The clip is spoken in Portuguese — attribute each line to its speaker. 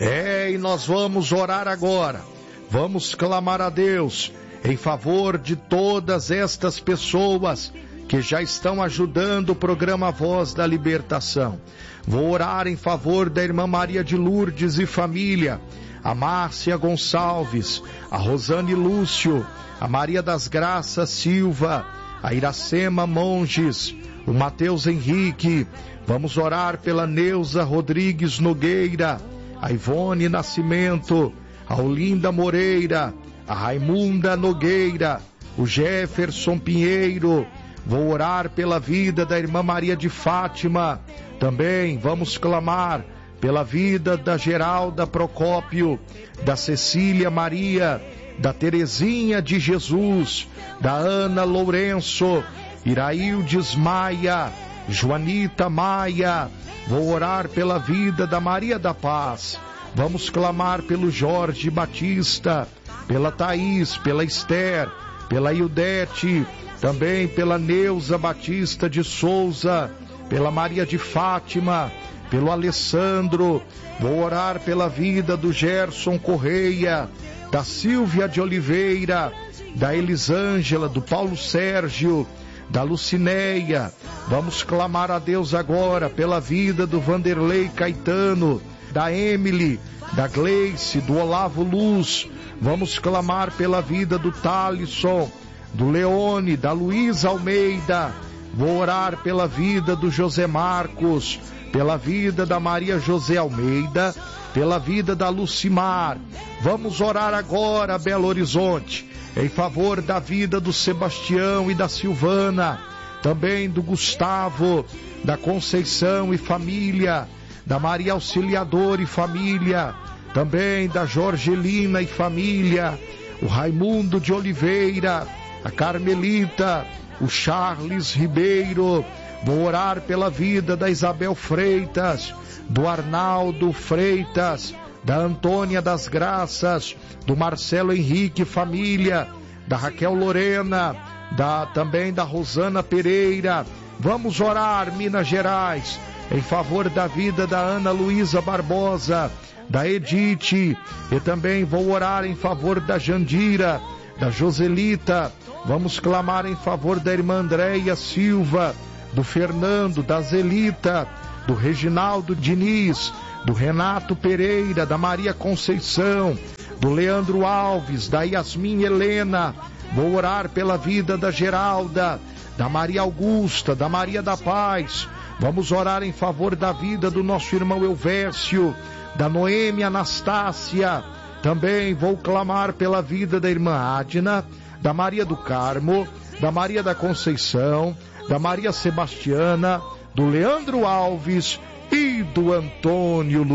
Speaker 1: E nós vamos orar agora. Vamos clamar a Deus em favor de todas estas pessoas que já estão ajudando o programa Voz da Libertação. Vou orar em favor da irmã Maria de Lourdes e família, a Márcia Gonçalves, a Rosane Lúcio, a Maria das Graças Silva, a Iracema Monges, o Mateus Henrique. Vamos orar pela Neuza Rodrigues Nogueira, a Ivone Nascimento, a Olinda Moreira, a Raimunda Nogueira, o Jefferson Pinheiro. Vou orar pela vida da irmã Maria de Fátima. Também vamos clamar pela vida da Geralda Procópio, da Cecília Maria, da Terezinha de Jesus, da Ana Lourenço, Iraildes Maia, Joanita Maia. Vou orar pela vida da Maria da Paz. Vamos clamar pelo Jorge Batista, pela Thaís, pela Esther, pela Ildete, também pela Neuza Batista de Souza, pela Maria de Fátima, pelo Alessandro. Vou orar pela vida do Gerson Correia, da Silvia de Oliveira, da Elisângela, do Paulo Sérgio, da Lucinéia. Vamos clamar a Deus agora pela vida do Vanderlei Caetano, da Emily, da Gleice, do Olavo Luz. Vamos clamar pela vida do Thalisson, do Leone, da Luísa Almeida. Vou orar pela vida do José Marcos, pela vida da Maria José Almeida, pela vida da Lucimar. Vamos orar agora, Belo Horizonte, em favor da vida do Sebastião e da Silvana, também do Gustavo, da Conceição e família, da Maria Auxiliadora e família, também da Jorgelina e família, o Raimundo de Oliveira, a Carmelita, o Charles Ribeiro. Vou orar pela vida da Isabel Freitas, do Arnaldo Freitas, da Antônia das Graças, do Marcelo Henrique família, da Raquel Lorena, também da Rosana Pereira. Vamos orar, Minas Gerais, em favor da vida da Ana Luísa Barbosa, da Edith, e também vou orar em favor da Jandira, da Joselita. Vamos clamar em favor da irmã Andréia Silva, do Fernando, da Zelita, do Reginaldo Diniz, do Renato Pereira, da Maria Conceição, do Leandro Alves, da Yasmin Helena. Vou orar pela vida da Geralda, da Maria Augusta, da Maria da Paz. Vamos orar em favor da vida do nosso irmão Elvésio, da Noêmia Anastácia. Também vou clamar pela vida da irmã Adna, da Maria do Carmo, da Maria da Conceição, da Maria Sebastiana, do Leandro Alves e do Antônio